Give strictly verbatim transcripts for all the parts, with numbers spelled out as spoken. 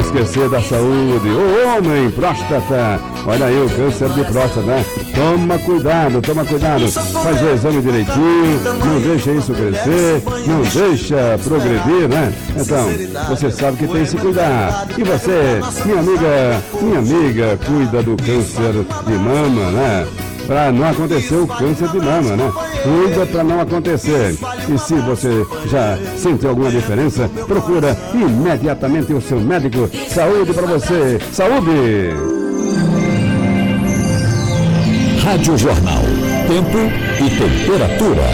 esquecer da saúde. O homem, próstata. Olha aí o câncer de próstata, né? Toma cuidado, toma cuidado. Faz o exame direitinho, não deixa isso crescer, não deixa progredir, né? Então, você sabe que tem que se cuidar. E você, minha amiga, minha amiga, cuida do câncer de mama, né? Para não acontecer o câncer de mama, né? Cuida para não acontecer. E se você já sentiu alguma diferença, procura imediatamente o seu médico. Saúde para você. Saúde! Rádio Jornal. Tempo e temperatura.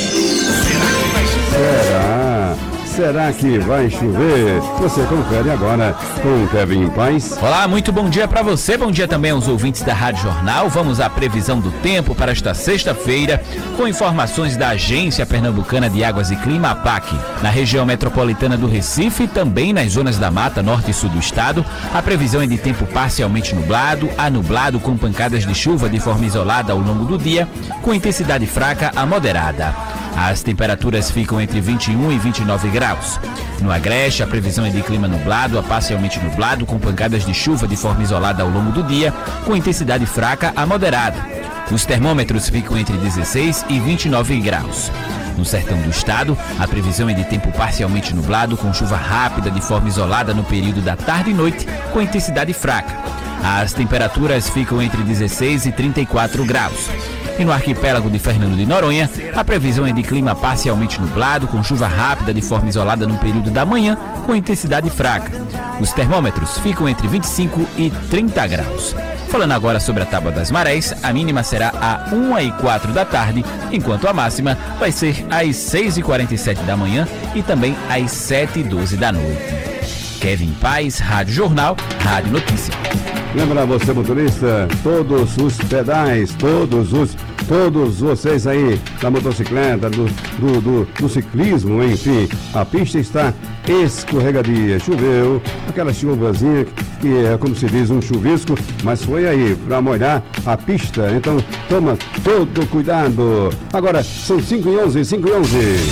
Será? Será que vai chover? Você confere agora com o Kevin Paz. Olá, muito bom dia para você, bom dia também aos ouvintes da Rádio Jornal. Vamos à previsão do tempo para esta sexta-feira, com informações da Agência Pernambucana de Águas e Clima, APAC. Na região metropolitana do Recife e também nas zonas da Mata Norte e Sul do estado, a previsão é de tempo parcialmente nublado, a nublado com pancadas de chuva de forma isolada ao longo do dia, com intensidade fraca a moderada. As temperaturas ficam entre vinte e um e vinte e nove graus. No Agreste, a previsão é de clima nublado a parcialmente nublado, com pancadas de chuva de forma isolada ao longo do dia, com intensidade fraca a moderada. Os termômetros ficam entre dezesseis e vinte e nove graus. No sertão do estado, a previsão é de tempo parcialmente nublado, com chuva rápida de forma isolada no período da tarde e noite, com intensidade fraca. As temperaturas ficam entre dezesseis e trinta e quatro graus. E no arquipélago de Fernando de Noronha, a previsão é de clima parcialmente nublado, com chuva rápida de forma isolada no período da manhã, com intensidade fraca. Os termômetros ficam entre vinte e cinco e trinta graus. Falando agora sobre a tábua das marés, a mínima será às uma e quatro da tarde, enquanto a máxima vai ser às seis e quarenta e sete da manhã e também às sete e doze da noite. Kevin Paz, Rádio Jornal, Rádio Notícia. Lembra você, motorista, todos os pedais, todos os, todos vocês aí da motocicleta, do, do, do, do ciclismo, enfim, a pista está escorregadia. Choveu, aquela chuvazinha que é, como se diz, um chuvisco, mas foi aí para molhar a pista. Então, toma todo cuidado. Agora, são cinco e onze, cinco e onze.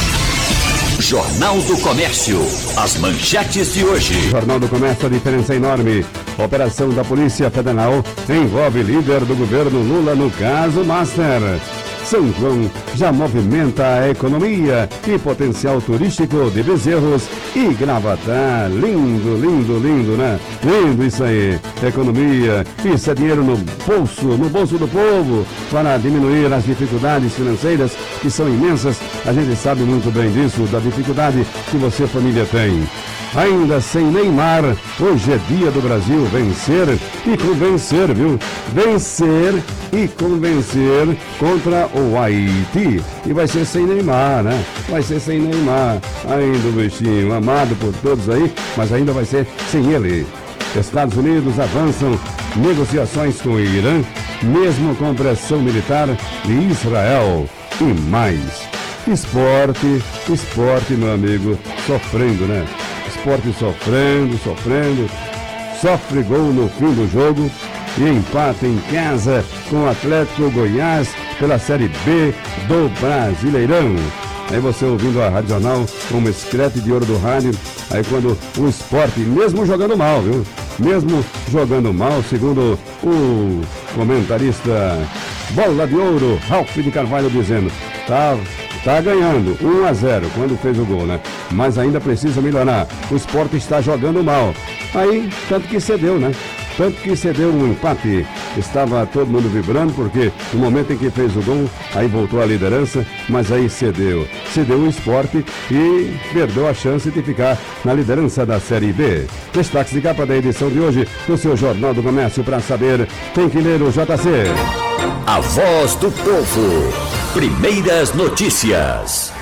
Jornal do Comércio. As manchetes de hoje. Jornal do Comércio, a diferença é enorme. Operação da Polícia Federal envolve líder do governo Lula no caso Master. São João já movimenta a economia e potencial turístico de Bezerros e Gravatá. Lindo, lindo, lindo, né? Lindo isso aí. Economia, isso é dinheiro no bolso, no bolso do povo, para diminuir as dificuldades financeiras que são imensas. A gente sabe muito bem disso, da dificuldade que você, família, tem. Ainda sem Neymar, hoje é dia do Brasil vencer e convencer, viu? Vencer e convencer contra o Haiti. E vai ser sem Neymar, né? Vai ser sem Neymar. Ainda o bichinho, amado por todos aí, mas ainda vai ser sem ele. Estados Unidos avançam negociações com o Irã, mesmo com pressão militar de Israel. E mais, esporte, esporte, meu amigo, sofrendo, né? Esporte sofrendo, sofrendo, sofre gol no fim do jogo e empata em casa com o Atlético Goiás pela Série B do Brasileirão. Aí você ouvindo a Rádio Jornal como escrete de ouro do rádio, aí quando o esporte, mesmo jogando mal, viu? Mesmo jogando mal, segundo o comentarista Bola de Ouro, Ralf de Carvalho, dizendo, tá... Tá ganhando, um a zero, quando fez o gol, né? Mas ainda precisa melhorar. O Sport está jogando mal. Aí, tanto que cedeu, né? Tanto que cedeu um empate. Estava todo mundo vibrando, porque no momento em que fez o gol, aí voltou à liderança, mas aí cedeu. Cedeu o Sport e perdeu a chance de ficar na liderança da Série B. Destaques de capa da edição de hoje do seu Jornal do Comércio. Para saber, tem que ler o J C. A voz do povo. Primeiras notícias.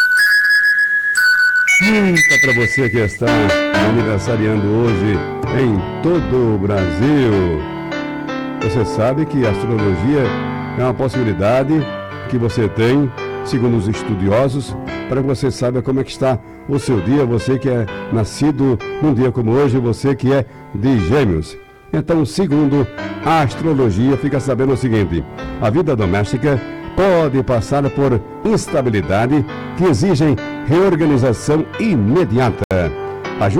Muita para você que está aniversariando hoje em todo o Brasil. Você sabe que a astrologia é uma possibilidade que você tem, segundo os estudiosos, para que você saiba como é que está o seu dia, você que é nascido num dia como hoje, você que é de Gêmeos. Então, segundo a astrologia, fica sabendo o seguinte: a vida doméstica pode passar por instabilidade que exigem reorganização imediata.